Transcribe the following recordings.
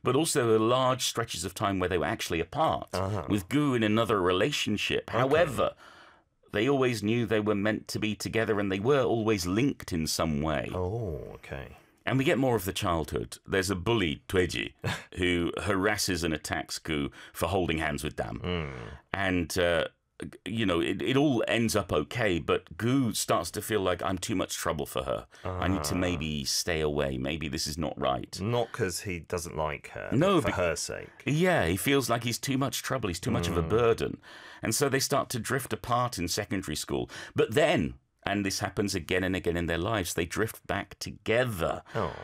but also there were large stretches of time where they were actually apart, with Gu in another relationship. However, they always knew they were meant to be together, and they were always linked in some way. Oh, okay. And we get more of the childhood. There's a bully, Tweji, who harasses and attacks Gu for holding hands with Dam. And, it all ends up okay, but Gu starts to feel like I'm too much trouble for her. I need to maybe stay away. Maybe this is not right. Not because he doesn't like her, no, but for her sake. Yeah, he feels like he's too much trouble. He's too much of a burden. And so they start to drift apart in secondary school. But then, and this happens again and again in their lives, they drift back together.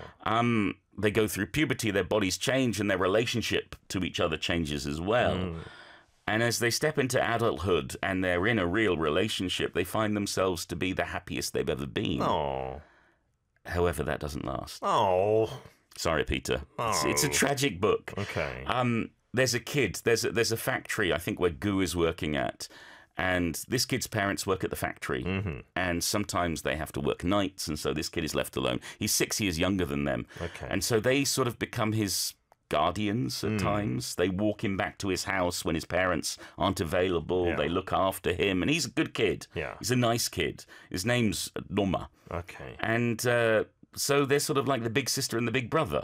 They go through puberty, their bodies change, and their relationship to each other changes as well. And as they step into adulthood and they're in a real relationship, they find themselves to be the happiest they've ever been. Oh. However, that doesn't last. Oh. Sorry, Peter. It's a tragic book. Okay. There's a kid, there's a factory, I think, where Gu is working at. And this kid's parents work at the factory, and sometimes they have to work nights, and so this kid is left alone. He's 6 years younger than them, and so they sort of become his guardians at times. They walk him back to his house when his parents aren't available. They look after him, and he's a good kid. He's a nice kid. His name's Noma. Okay. And so they're sort of like the big sister and the big brother.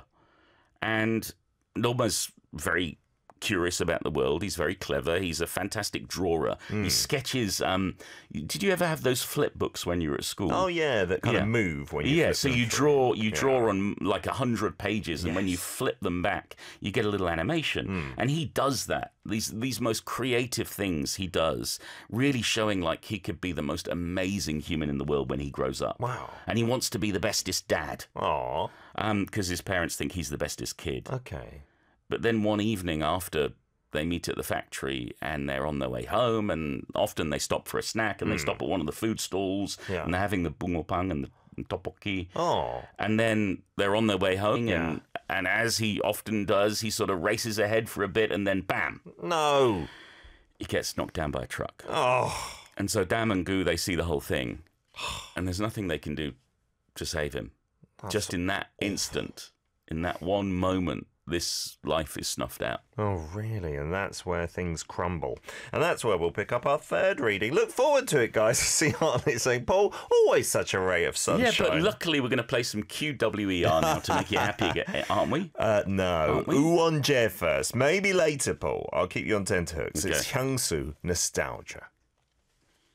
And Noma's very curious about the world. He's very clever. He's a fantastic drawer. He sketches. Did you ever have those flip books when you were at school? Oh yeah, that kind of move when you. So you draw. You draw on like 100 pages, and when you flip them back, you get a little animation. And he does that. These most creative things he does, really showing like he could be the most amazing human in the world when he grows up. Wow. And he wants to be the bestest dad. Aw. Because his parents think he's the bestest kid. Okay. But then one evening after they meet at the factory and they're on their way home, and often they stop for a snack, and they stop at one of the food stalls, and they're having the bungopang and the tteokbokki. Oh. And then they're on their way home, and as he often does, he sort of races ahead for a bit, and then bam! No! He gets knocked down by a truck. Oh. And so Dam and Gu, they see the whole thing, and there's nothing they can do to save him. Just in that instant, in that one moment, this life is snuffed out. Oh, really? And that's where things crumble. And that's where we'll pick up our third reading. Look forward to it, guys. See Hartley St. Paul, always such a ray of sunshine. Yeah, but luckily we're going to play some QWER now to make you happy again, aren't we? No. Uwon Jae first. Maybe later, Paul. I'll keep you on tenterhooks. Okay. It's Hyungsu Nostalgia.